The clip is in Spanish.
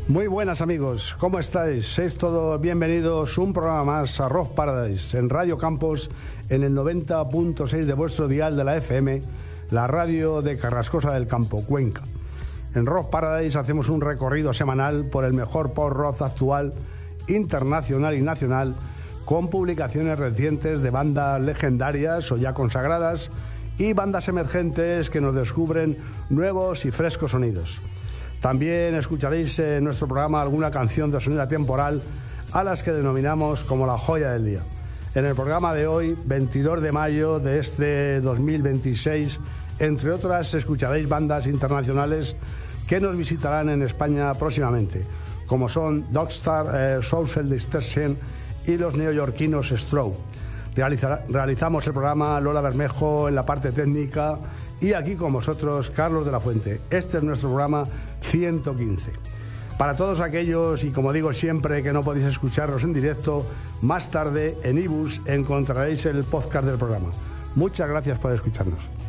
Muy buenas amigos, ¿cómo estáis? Sois todos bienvenidos un programa más a Rock Paradise en Radio Campos en el 90.6 de vuestro dial de la FM, la radio de Carrascosa del Campo, Cuenca. En Rock Paradise hacemos un recorrido semanal por el mejor pop rock actual, internacional y nacional, con publicaciones recientes de bandas legendarias o ya consagradas y bandas emergentes que nos descubren nuevos y frescos sonidos. También escucharéis en nuestro programa alguna canción de sonido atemporal a las que denominamos como la joya del día. En el programa de hoy, 22 de mayo de este 2026, entre otras, escucharéis bandas internacionales que nos visitarán en España próximamente, como son Dogstar, Social Distortion y los neoyorquinos Stroke. Realizamos el programa Lola Bermejo en la parte técnica y aquí con vosotros Carlos de la Fuente. Este es nuestro programa 115. Para todos aquellos, y como digo siempre, que no podéis escucharnos en directo, más tarde en iBooks encontraréis el podcast del programa. Muchas gracias por escucharnos.